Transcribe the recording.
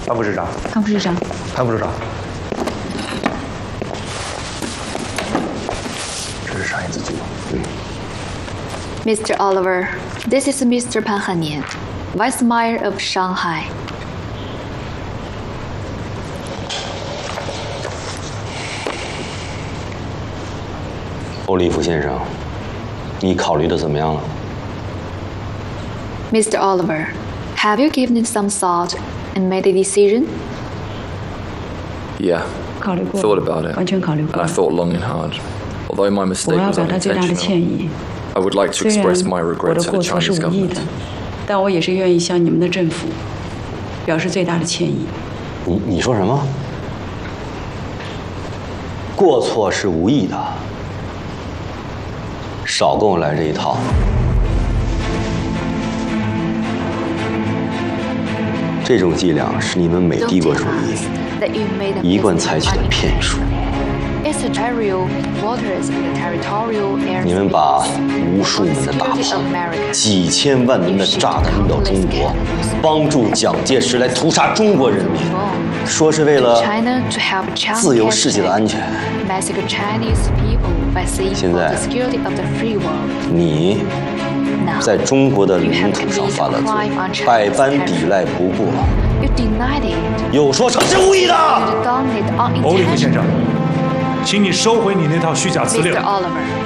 潘副市长， 潘副市长， 潘副市长，这是上一次记录。 Mr. Oliver, this is Mr. Pan Hannian, Vice Mayor of Shanghai. 欧利弗先生，你考虑的怎么样了 Mr. Oliver, have you given it some thought and made a decision? Yeah, 考虑过， thought about it, 完全考虑 and 过 I。thought long and hard. Although my 我 mistake 要 was 表达最大的歉 unintentional, 意。 I would like to 虽然 express my 我 regret 的 to 过 the 错是 Chinese 无意的 government.， 但我也是愿意向你们的政府表示最大的歉意。 你说什么？过错是无意的，少跟我来这一套。这种伎俩是你们美帝国主义 That you made a 一贯 mistake 采取的 on 骗术。 It's territorial waters and the territorial airspace. 你们把无数门的大炮、几千万门的炸弹运到中国，帮助蒋介石来屠杀中国人民，说是为了 China to help Chiang 自由世界的安全。 massacre Chinese people by saying 现 for 在 the security of the free world. 你 Now, 在中国的领土上犯了罪，百般抵赖不过， you denied it. 又说成是无意的。 You done it 欧利弗先 unintentionally. 生，请你收回你那套虚假资 Mr. 料。 Oliver,